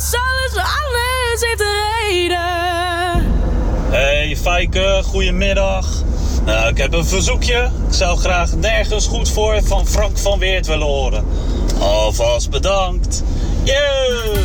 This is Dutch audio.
alles heeft een reden. Hey Fijke, goedemiddag. Nou, ik heb een verzoekje. Ik zou graag Nergens Goed Voor van Frank van Weert willen horen. Alvast bedankt. Yo!